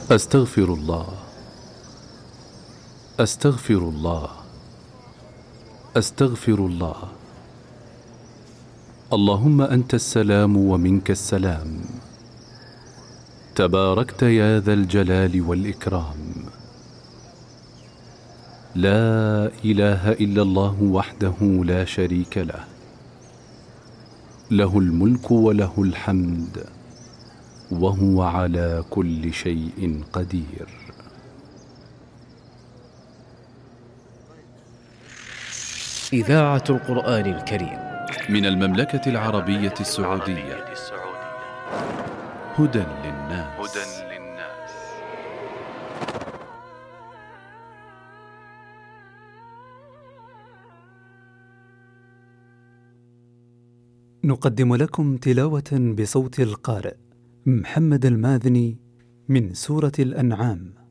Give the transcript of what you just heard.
أستغفر الله، أستغفر الله، أستغفر الله. اللهم أنت السلام ومنك السلام، تباركت يا ذا الجلال والإكرام. لا إله إلا الله وحده لا شريك له، له الملك وله الحمد وهو على كل شيء قدير. إذاعة القرآن الكريم من المملكة العربية السعودية. هدى للناس. نقدم لكم تلاوة بصوت القارئ محمد الماذني من سورة الأنعام.